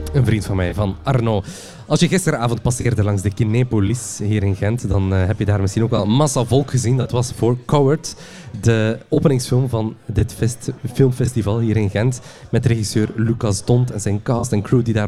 Een vriend van mij, van Arno. Als je gisteravond passeerde langs de Kinepolis hier in Gent, dan heb je daar misschien ook wel massa volk gezien. Dat was voor Coward, de openingsfilm van dit filmfestival hier in Gent. Met regisseur Lucas Dont en zijn cast en crew die daar